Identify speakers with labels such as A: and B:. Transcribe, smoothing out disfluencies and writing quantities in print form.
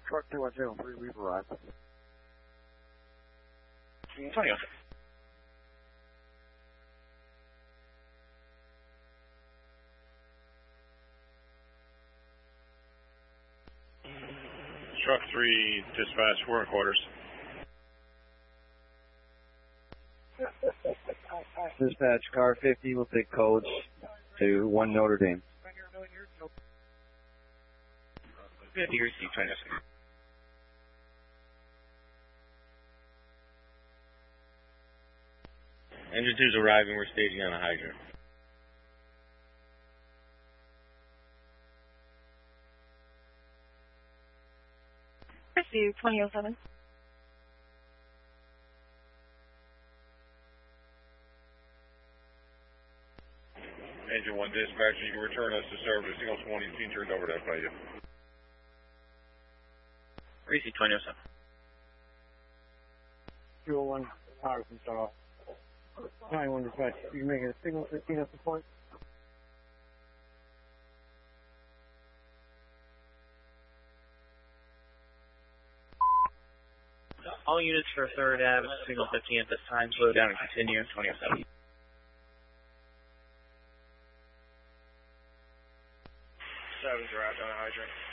A: Truck 2103, we've arrived.
B: 20.
C: Truck 3, dispatch, we're in quarters.
A: Dispatch, car 50 will take codes to 1 Notre Dame.
B: 50, receive 20. Engine 2's arriving, we're staging on a hydrant.
D: Receive 2007.
C: Engine 1 dispatch, you can return us to service. Signal 20 is being turned over to FIU.
B: Receive 2007.
A: 201, power can start off. 91 dispatch, you making a signal 15 at the point?
B: All units for 3rd Ave, signal 15 at this time, slow down and continue, 2007.
C: 7's are out down the hydrant.